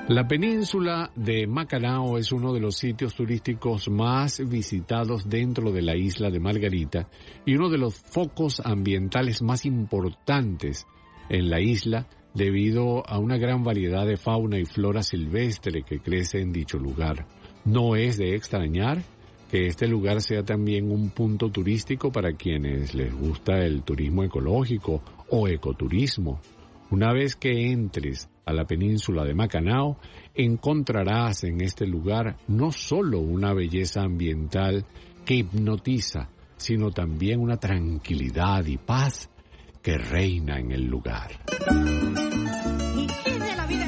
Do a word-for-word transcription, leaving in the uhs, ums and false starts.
La península de Macanao es uno de los sitios turísticos más visitados dentro de la isla de Margarita y uno de los focos ambientales más importantes en la isla debido a una gran variedad de fauna y flora silvestre que crece en dicho lugar. No es de extrañar que este lugar sea también un punto turístico para quienes les gusta el turismo ecológico o ecoturismo. Una vez que entres a la península de Macanao, encontrarás en este lugar no solo una belleza ambiental que hipnotiza, sino también una tranquilidad y paz que reina en el lugar. ¿Y qué de la vida